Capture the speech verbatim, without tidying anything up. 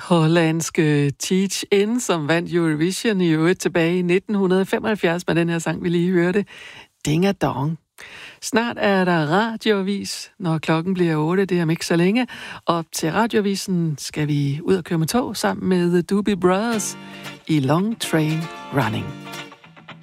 Hollandske Teach In, som vandt Eurovision i øvrigt tilbage i nitten femoghalvfjerds med den her sang, vi lige hørte. Ding a dong. Snart er der radioavis, når klokken bliver otte, det er om ikke så længe. Og til radioavisen skal vi ud og køre med tog sammen med The Doobie Brothers i Long Train Running.